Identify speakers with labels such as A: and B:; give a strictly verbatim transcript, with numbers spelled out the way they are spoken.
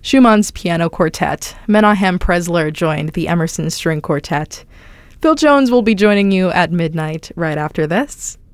A: Schumann's Piano Quartet. Menahem Presler joined the Emerson String Quartet. Phil Jones will be joining you at midnight right after this.